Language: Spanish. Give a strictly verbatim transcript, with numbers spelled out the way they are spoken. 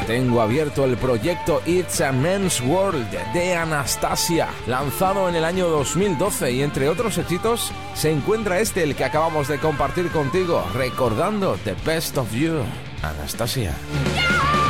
tengo abierto el proyecto It's a Men's World de Anastasia, lanzado en el año dos mil doce, y entre otros éxitos se encuentra este, el que acabamos de compartir contigo, recordando The Best of You, Anastasia.